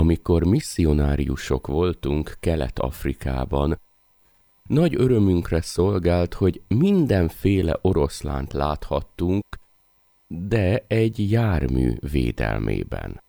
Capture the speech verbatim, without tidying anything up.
amikor misszionáriusok voltunk Kelet-Afrikában, nagy örömünkre szolgált, hogy mindenféle oroszlánt láthattunk, de egy jármű védelmében.